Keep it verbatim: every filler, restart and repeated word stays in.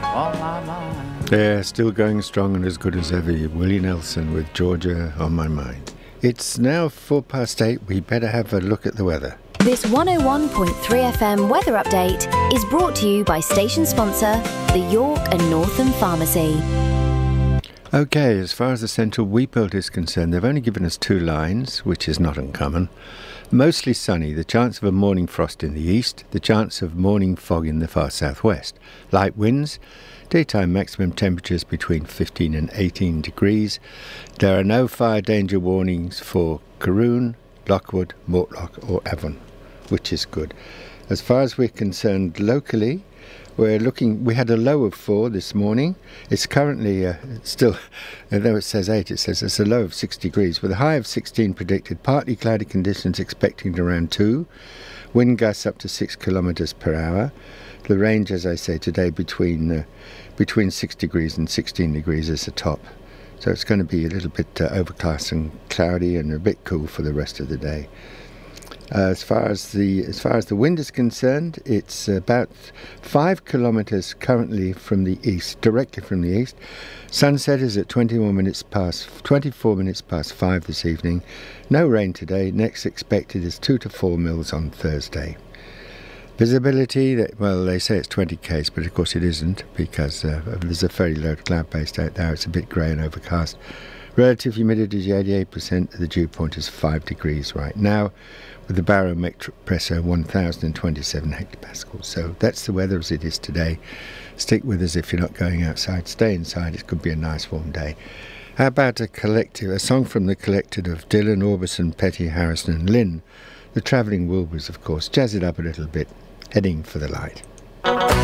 on my mind. Yeah, still going strong and as good as ever. Willie Nelson with Georgia on my mind. It's now four past eight. We better have a look at the weather. This one oh one point three F M weather update is brought to you by station sponsor, the York and Northam Pharmacy. Okay, as far as the central wheat belt is concerned, they've only given us two lines, which is not uncommon. Mostly sunny, the chance of a morning frost in the east, the chance of morning fog in the far southwest. Light winds, daytime maximum temperatures between fifteen and eighteen degrees. There are no fire danger warnings for Caroon, Lockwood, Mortlock or Avon, which is good. As far as we're concerned locally, we're looking, we had a low of four this morning. It's currently uh, still, although it says eight, it says it's a low of six degrees with a high of sixteen predicted. Partly cloudy conditions expecting around two. Wind gusts up to six kilometres per hour. The range, as I say, today between uh, between six degrees and sixteen degrees is the top. So it's going to be a little bit uh, overcast and cloudy and a bit cool for the rest of the day. Uh, as far as the as far as the wind is concerned, it's about five kilometres currently from the east, directly from the east. Sunset is at twenty-one minutes past, twenty-four minutes past five this evening. No rain today. Next expected is two to four mils on Thursday. Visibility, that, well, they say it's twenty k's, but of course it isn't because uh, there's a fairly low cloud base out there. It's a bit grey and overcast. Relative humidity is eighty-eight percent. The dew point is five degrees right now, with the barometric pressure one thousand twenty-seven hectopascals. So that's the weather as it is today. Stick with us if you're not going outside. Stay inside. It could be a nice warm day. How about a collective, a song from the collective of Dylan, Orbison, Petty, Harrison and Lynn, the Travelling Wilburys, of course. Jazz it up a little bit, heading for the light.